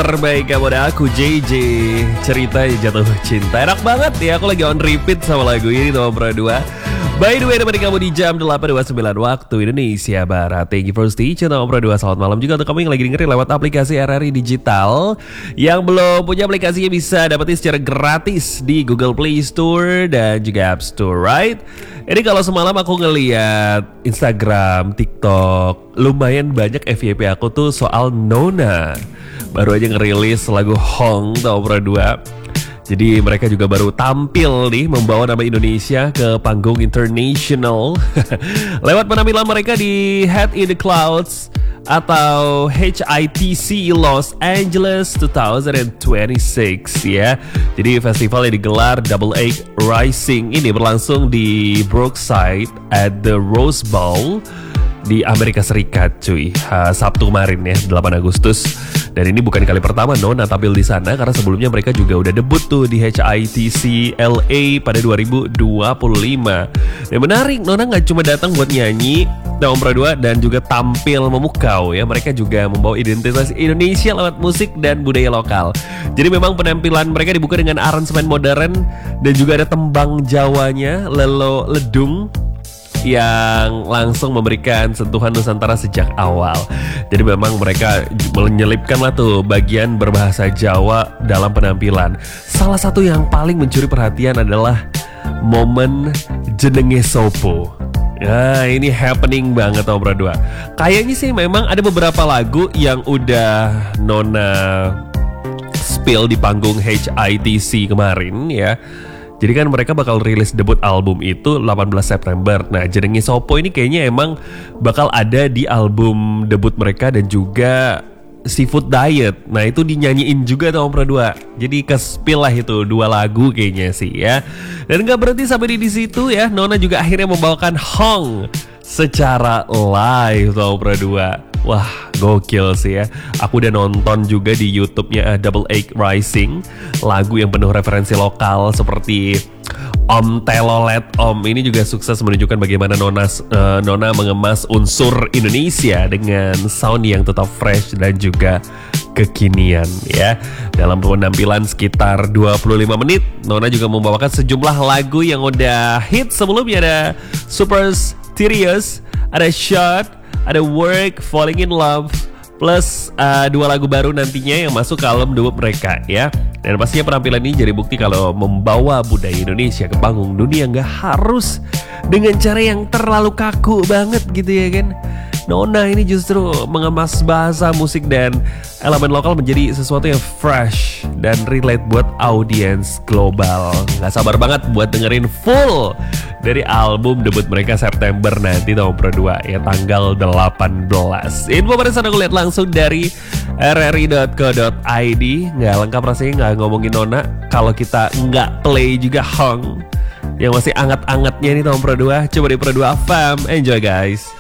terbaik kamu dan aku JJ. Cerita jatuh cinta. Enak banget ya, aku lagi on repeat sama lagu ini nomor 2. By the way, nemenin kamu di jam 8.29 waktu Indonesia Barat. Thank you for stay tune nomor 2. Selamat malam juga untuk kamu yang lagi dengerin lewat aplikasi RRI Digital. Yang belum punya aplikasinya bisa dapetin secara gratis di Google Play Store dan juga App Store, right? Ini kalau semalam aku ngeliat Instagram, TikTok, lumayan banyak FYP aku tuh soal Nona. Baru aja ngerilis lagu Hong nomor 2. Jadi mereka juga baru tampil nih membawa nama Indonesia ke panggung international lewat penampilan mereka di Head in the Clouds atau HITC Los Angeles 2026 ya. Jadi festival yang digelar Double A Rising ini berlangsung di Brookside at the Rose Bowl di Amerika Serikat cuy. Sabtu kemarin ya, 8 Agustus. Dan ini bukan kali pertama Nona tampil di sana, karena sebelumnya mereka juga udah debut tuh di HITC LA pada 2025. Dan menarik, Nona nggak cuma datang buat nyanyi nomor 2 dan juga tampil memukau ya. Mereka juga membawa identitas Indonesia lewat musik dan budaya lokal. Jadi memang penampilan mereka dibuka dengan aransemen modern dan juga ada tembang Jawanya, Lelo Ledung, yang langsung memberikan sentuhan Nusantara sejak awal. Jadi memang mereka menyelipkan lah tuh bagian berbahasa Jawa dalam penampilan. Salah satu yang paling mencuri perhatian adalah momen jenenge sopo. Nah ini happening banget nomor 2. Kayaknya sih memang ada beberapa lagu yang udah Nona spill di panggung HITC kemarin ya. Jadi kan mereka bakal rilis debut album itu 18 September. Nah, jenenge sopo ini kayaknya emang bakal ada di album debut mereka dan juga Seafood Diet. Nah, itu dinyanyiin juga nomor 2. Jadi ke-spill lah itu 2 lagu kayaknya sih ya. Dan gak berhenti sampai di situ ya. Nona juga akhirnya membawakan Hong secara live nomor 2. Wah, gokil sih ya. Aku udah nonton juga di YouTube-nya Double A Rising, lagu yang penuh referensi lokal seperti Om Telolet Om. Ini juga sukses menunjukkan bagaimana Nona mengemas unsur Indonesia dengan sound yang tetap fresh dan juga kekinian ya. Dalam penampilan sekitar 25 menit, Nona juga membawakan sejumlah lagu yang udah hit sebelumnya. Ada Super Serious, ada Shot, ada Work, Falling in Love, plus 2 lagu baru nantinya yang masuk ke album debut mereka ya. Dan pastinya penampilan ini jadi bukti kalau membawa budaya Indonesia ke panggung dunia nggak harus dengan cara yang terlalu kaku banget gitu ya kan. Nona ini justru mengemas bahasa musik dan elemen lokal menjadi sesuatu yang fresh dan relate buat audiens global. Gak sabar banget buat dengerin full dari album debut mereka September nanti nomor 2 ya, tanggal 18. Info pada sana aku lihat langsung dari rri.co.id. Gak lengkap rasanya gak ngomongin Nona kalau kita gak play juga Hong yang masih anget-angetnya nih nomor 2. Coba di Pro 2 fam. Enjoy guys.